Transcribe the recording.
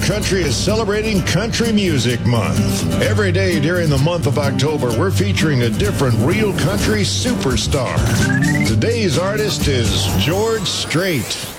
Country is celebrating Country Music Month. Every day during the month of October, we're featuring a different real country superstar. Today's artist is George Strait.